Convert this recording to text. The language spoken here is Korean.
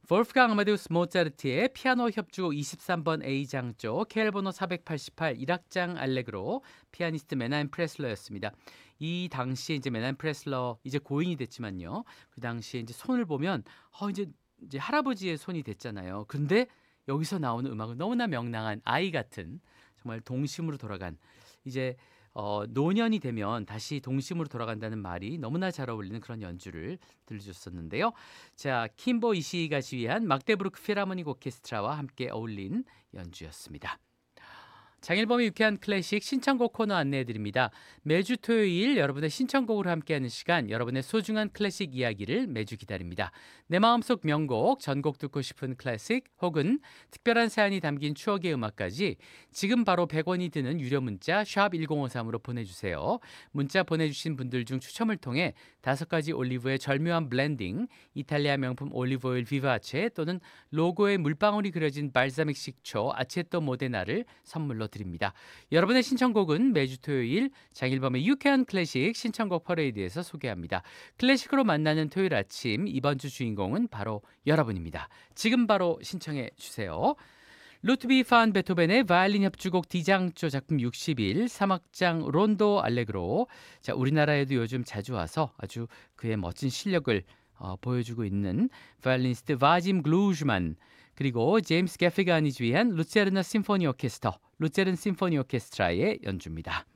볼프강 아마데우스 모차르트의 피아노 협주곡 23번 A장조 KL 번호 488 1악장 알레그로 피아니스트 메나hem 프레슬러였습니다. 이 당시에 이제 메나hem 프레슬러 이제 고인이 됐지만요. 그 당시에 이제 손을 보면 이제 할아버지의 손이 됐잖아요. 근데 여기서 나오는 음악은 너무나 명랑한 아이 같은 정말 동심으로 돌아간 이제 노년이 되면 다시 동심으로 돌아간다는 말이 너무나 잘 어울리는 그런 연주를 들려줬었는데요. 자, 킴보 이시이가 지휘한 magdeburg 필하모닉 오케스트라와 함께 어울린 연주였습니다. 장일범의 유쾌한 클래식 신청곡 코너 안내해드립니다. 매주 토요일 여러분의 신청곡으로 함께하는 시간, 여러분의 소중한 클래식 이야기를 매주 기다립니다. 내 마음속 명곡, 전곡 듣고 싶은 클래식 혹은 특별한 사연이 담긴 추억의 음악까지 지금 바로 100원이 드는 유료 문자 샵 1053으로 보내주세요. 문자 보내주신 분들 중 추첨을 통해 5가지 올리브의 절묘한 블렌딩, 이탈리아 명품 올리브오일 비바체 또는 로고에 물방울이 그려진 발사믹 식초 아체토 모데나를 선물로 드립니다. 여러분의 신청곡은 매주 토요일 장일범의 유쾌한 클래식 신청곡 퍼레이드에서 소개합니다. 클래식으로 만나는 토요일 아침, 이번 주 주인공은 바로 여러분입니다. 지금 바로 신청해 주세요. 루트비 판 베토벤의 바이올린 협주곡 D장조 작품 61, 3악장 론도 알레그로. 자, 우리나라에도 요즘 자주 와서 아주 그의 멋진 실력을 보여주고 있는 바이올리니스트 바짐 글루즈만, 그리고 제임스 게피간이 주휘한 루체르나 심포니 오케스트라의 연주입니다.